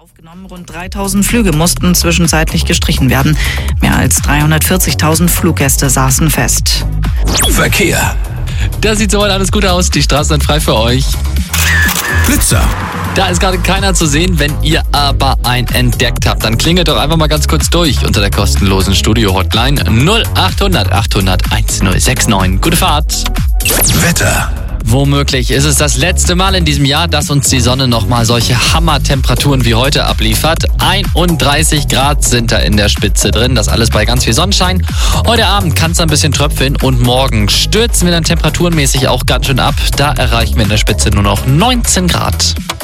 aufgenommen. Rund 3000 Flüge mussten zwischenzeitlich gestrichen werden. Mehr als 340.000 Fluggäste saßen fest. Verkehr. Da sieht soweit alles gut aus. Die Straßen sind frei für euch. Blitzer. Da ist gerade keiner zu sehen. Wenn ihr aber einen entdeckt habt, dann klingelt doch einfach mal ganz kurz durch unter der kostenlosen Studio-Hotline 0800 800 1069. Gute Fahrt. Wetter. Womöglich ist es das letzte Mal in diesem Jahr, dass uns die Sonne nochmal solche Hammertemperaturen wie heute abliefert. 31 Grad sind da in der Spitze drin, das alles bei ganz viel Sonnenschein. Heute Abend kann es ein bisschen tröpfeln und morgen stürzen wir dann temperaturenmäßig auch ganz schön ab. Da erreichen wir in der Spitze nur noch 19 Grad.